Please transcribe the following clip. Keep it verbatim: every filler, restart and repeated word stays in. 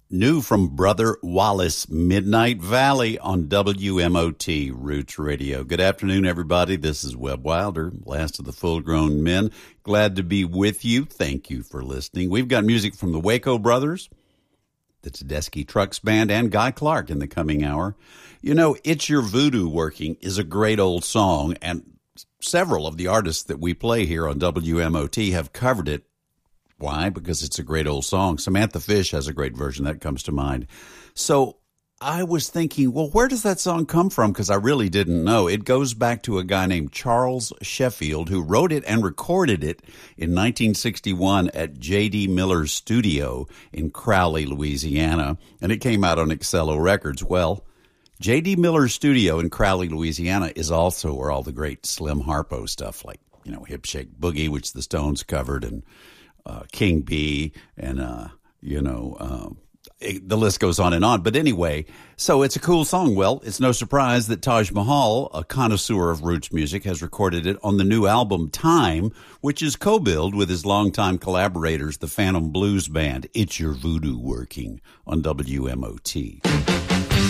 New from Brother Wallace, Midnight Valley on W M O T Roots Radio. Good afternoon, everybody. This is Webb Wilder, last of the full-grown men. Glad to be with you. Thank you for listening. We've got music from the Waco Brothers, the Tedeschi Trucks Band, and Guy Clark in the coming hour. You know, It's Your Voodoo Working is a great old song, and several of the artists that we play here on W M O T have covered it. Why? Because it's a great old song. Samantha Fish has a great version that comes to mind. So I was thinking, well, where does that song come from? Because I really didn't know. It goes back to a guy named Charles Sheffield who wrote it and recorded it in nineteen sixty-one at J D Miller's studio in Crowley, Louisiana, and it came out on Excello Records. Well, J D Miller's studio in Crowley, Louisiana is also where all the great Slim Harpo stuff like, you know, Hip Shake Boogie, which the Stones covered, and Uh, King B, and, uh, you know, um, it, the list goes on and on. But anyway, so it's a cool song. Well, it's no surprise that Taj Mahal, a connoisseur of roots music, has recorded it on the new album Time, which is co-billed with his longtime collaborators, the Phantom Blues Band. It's Your Voodoo Working on W M O T.